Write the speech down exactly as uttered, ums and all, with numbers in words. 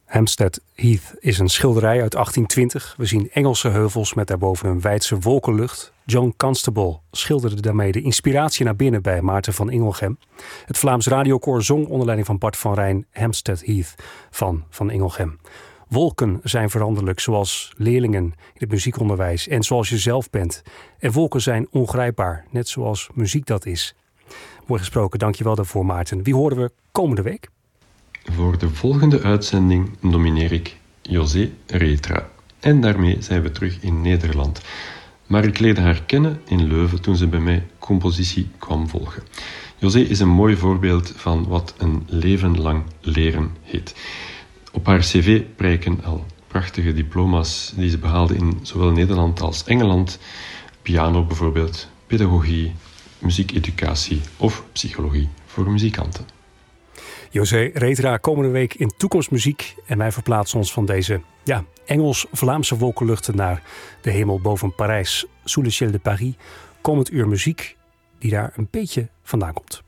Hampstead Heath is een schilderij uit achttien twintig. We zien Engelse heuvels met daarboven een wijdse wolkenlucht. John Constable schilderde daarmee de inspiratie naar binnen bij Maarten van Ingelgem. Het Vlaams Radiokoor zong onder leiding van Bart van Rijn Hampstead Heath van Van Ingelgem. Wolken zijn veranderlijk, zoals leerlingen in het muziekonderwijs en zoals je zelf bent. En wolken zijn ongrijpbaar, net zoals muziek dat is. Mooi gesproken, dankjewel daarvoor Maarten. Wie horen we komende week? Voor de volgende uitzending nomineer ik José Retra. En daarmee zijn we terug in Nederland. Maar ik leerde haar kennen in Leuven toen ze bij mij compositie kwam volgen. José is een mooi voorbeeld van wat een leven lang leren heet. Op haar cv prijken al prachtige diploma's die ze behaalde in zowel Nederland als Engeland. Piano bijvoorbeeld, pedagogie, muziekeducatie of psychologie voor muzikanten. José Retra komende week in Toekomstmuziek. En wij verplaatsen ons van deze ja, Engels-Vlaamse wolkenluchten naar de hemel boven Parijs. Sous le ciel de Paris. Komend uur muziek die daar een beetje vandaan komt.